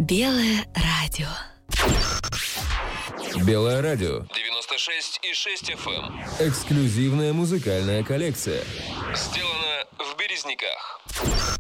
Белое радио. Белое радио. 96,6 FM. Эксклюзивная музыкальная коллекция. Сделано в Березниках.